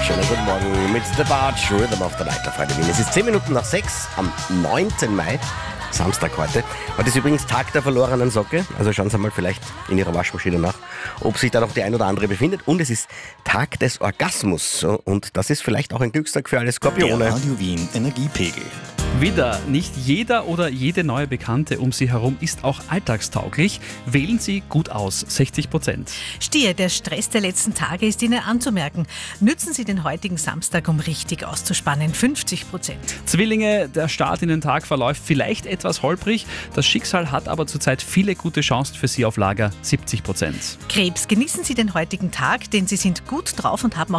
Schönen guten Morgen mit The Barge Rhythm of the Night auf Radio Wien. Es ist 10 Minuten nach 6 am 9. Mai, Samstag heute. Heute ist übrigens Tag der verlorenen Socke, also schauen Sie mal vielleicht in Ihrer Waschmaschine nach, ob sich da noch die ein oder andere befindet. Und es ist Tag des Orgasmus und das ist vielleicht auch ein Glückstag für alle Skorpione. Der Radio Wien Energiepegel. Wieder, nicht jeder oder jede neue Bekannte um Sie herum ist auch alltagstauglich. Wählen Sie gut aus, 60%. Stier, der Stress der letzten Tage ist Ihnen anzumerken. Nützen Sie den heutigen Samstag, um richtig auszuspannen, 50%. Zwillinge, der Start in den Tag verläuft vielleicht etwas holprig. Das Schicksal hat aber zurzeit viele gute Chancen für Sie auf Lager, 70%. Krebs, genießen Sie den heutigen Tag, denn Sie sind gut drauf und haben auch